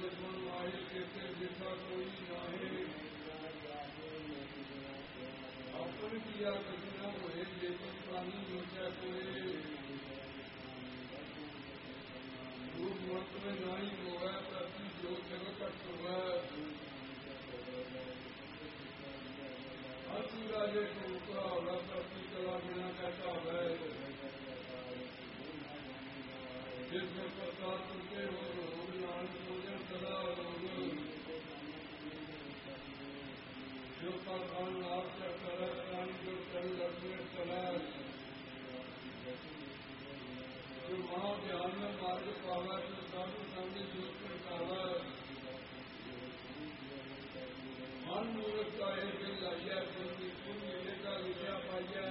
दुश्मन माहे तेरे जैसा कोई नाहे। अपन किया कृष्ण होए जेतु प्राणी लोचा कोई। रूप मत में नाई होवे प्रति जो जगत होवे। हसी राजे को उतरा होगा प्रति कला बिना कहता है। जिसमें प्रसाद तुझे हो रोग नानक भोजन सदा रोग। जो प्रधान लाभ से सरल प्राणी जो चल लक्ष्य सरल। जो महाध्यान में मार्ग पावा जो साधु संग जोत में पावा। मन मूर्ख का एक दिल लाइया कुल मिलेगा विद्या पाइया।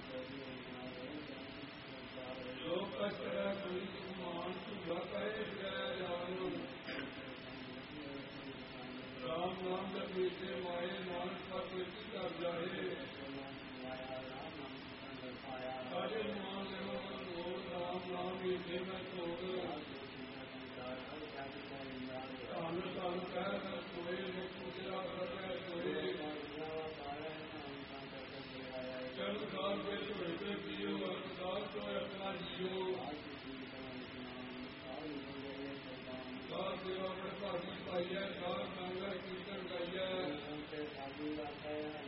लोग कष्ट है कोई मान सुधा कहे राम नाम जब मीठे माए नानक का कीर्ति कर जाए। सारे मान लेवो राम नाम मीठे में छोड़। धन धन कह न सोए मुझा सकै सोए। चल काल के धोए पे पियो अवतार तो अपना जियो। भागी पाइए कीर्तन गाइए।